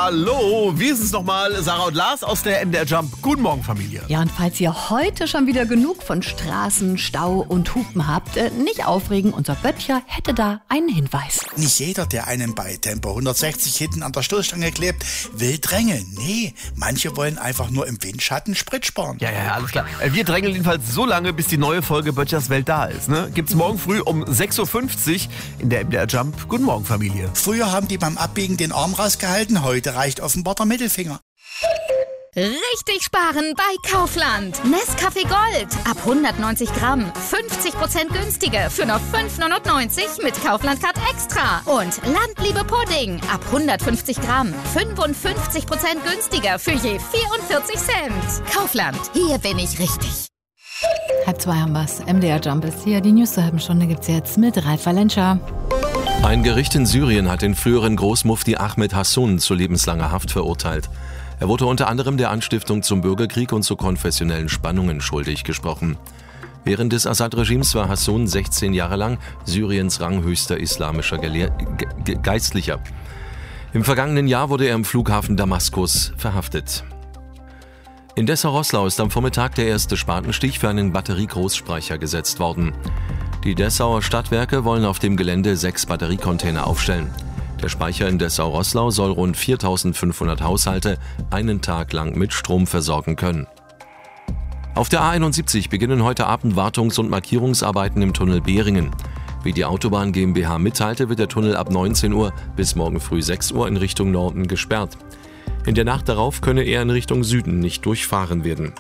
Hallo, wie ist es nochmal? Sarah und Lars aus der MDR Jump. Guten Morgen, Familie. Ja, und falls ihr heute schon wieder genug von Straßen, Stau und Hupen habt, nicht aufregen, unser Böttcher hätte da einen Hinweis. Nicht jeder, der einen bei Tempo 160 hinten an der Stoßstange klebt, will drängeln. Nee, manche wollen einfach nur im Windschatten Sprit sparen. Ja, alles klar. Wir drängeln jedenfalls so lange, bis die neue Folge Böttchers Welt da ist. Ne? Gibt's morgen früh um 6.50 Uhr in der MDR Jump. Guten Morgen, Familie. Früher haben die beim Abbiegen den Arm rausgehalten, heute reicht offenbar der Mittelfinger. Richtig sparen bei Kaufland. Nescafé Gold ab 190 Gramm. 50% günstiger für nur 5,99 mit Kaufland Card Extra. Und Landliebe Pudding ab 150 Gramm. 55% günstiger für je 44 Cent. Kaufland, hier bin ich richtig. 1:30 haben wir's. MDR Jump ist hier. Die News zur halben Stunde gibt's jetzt mit Ralf Valenscha. Ein Gericht in Syrien hat den früheren Großmufti Ahmed Hassun zu lebenslanger Haft verurteilt. Er wurde unter anderem der Anstiftung zum Bürgerkrieg und zu konfessionellen Spannungen schuldig gesprochen. Während des Assad-Regimes war Hassun 16 Jahre lang Syriens ranghöchster islamischer Geistlicher. Im vergangenen Jahr wurde er im Flughafen Damaskus verhaftet. In Dessau-Roßlau ist am Vormittag der erste Spatenstich für einen Batteriegroßspeicher gesetzt worden. Die Dessauer Stadtwerke wollen auf dem Gelände 6 Batteriecontainer aufstellen. Der Speicher in Dessau-Roßlau soll rund 4.500 Haushalte einen Tag lang mit Strom versorgen können. Auf der A71 beginnen heute Abend Wartungs- und Markierungsarbeiten im Tunnel Behringen. Wie die Autobahn GmbH mitteilte, wird der Tunnel ab 19 Uhr bis morgen früh 6 Uhr in Richtung Norden gesperrt. In der Nacht darauf könne er in Richtung Süden nicht durchfahren werden.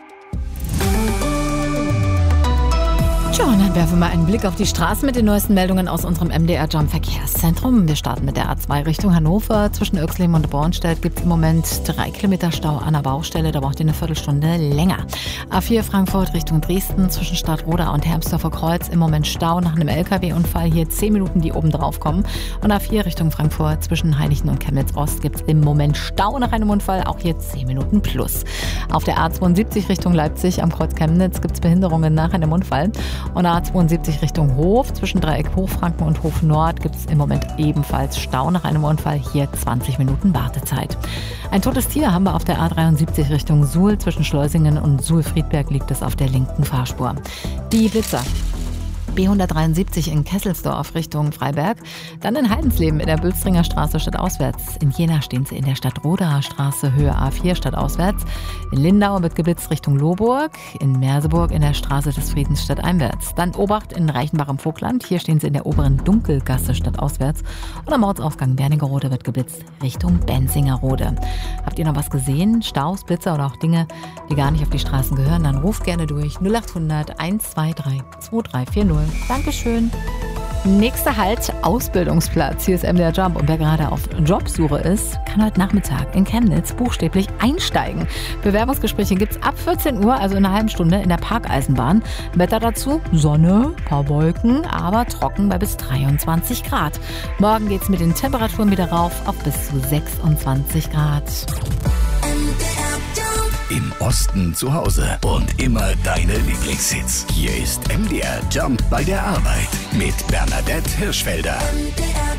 Tja, und dann werfen wir einen Blick auf die Straßen mit den neuesten Meldungen aus unserem MDR Jump Verkehrszentrum. Wir starten mit der A2 Richtung Hannover. Zwischen Oechsleben und Bornstedt gibt es im Moment 3 Kilometer Stau an der Baustelle. Da braucht ihr eine Viertelstunde länger. A4 Frankfurt Richtung Dresden zwischen Stadtroda und Hermsdorfer Kreuz. Im Moment Stau nach einem LKW-Unfall. Hier 10 Minuten, die oben drauf kommen. Und A4 Richtung Frankfurt zwischen Heinichen und Chemnitz Ost gibt es im Moment Stau nach einem Unfall. Auch hier 10 Minuten plus. Auf der A72 Richtung Leipzig am Kreuz Chemnitz gibt es Behinderungen nach einem Unfall. Und A72 Richtung Hof, zwischen Dreieck Hochfranken und Hof Nord gibt es im Moment ebenfalls Stau nach einem Unfall. Hier 20 Minuten Wartezeit. Ein totes Tier haben wir auf der A73 Richtung Suhl. Zwischen Schleusingen und Suhl-Friedberg liegt es auf der linken Fahrspur. Die Blitzer. B173 in Kesselsdorf Richtung Freiberg. Dann in Heidensleben in der Bülstringer Straße stadtauswärts. In Jena stehen sie in der Stadtrodaer Straße Höhe A4 stadtauswärts. In Lindau wird geblitzt Richtung Lohburg. In Merseburg in der Straße des Friedens stadteinwärts. Dann Obacht in Reichenbach im Vogtland. Hier stehen sie in der oberen Dunkelgasse stadtauswärts. Und am Ortsausgang Wernigerode wird geblitzt Richtung Benzingerode. Habt ihr noch was gesehen? Staus, Blitzer oder auch Dinge, die gar nicht auf die Straßen gehören? Dann ruft gerne durch 0800 123 2340. Dankeschön. Nächster Halt, Ausbildungsplatz. Hier ist MDR Jump und wer gerade auf Jobsuche ist, kann heute Nachmittag in Chemnitz buchstäblich einsteigen. Bewerbungsgespräche gibt es ab 14 Uhr, also in einer halben Stunde, in der Parkeisenbahn. Wetter dazu, Sonne, paar Wolken, aber trocken bei bis 23 Grad. Morgen geht es mit den Temperaturen wieder rauf auf bis zu 26 Grad. Im Osten zu Hause und immer deine Lieblingshits. Hier ist MDR Jump bei der Arbeit mit Bernadette Hirschfelder.